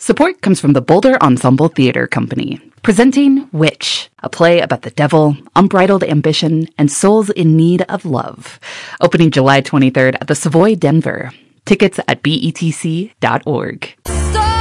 Support comes from the Boulder Ensemble Theater Company, presenting Witch, a play about the devil, unbridled ambition, and souls in need of love. Opening July 23rd at the Savoy, Denver. Tickets at betc.org.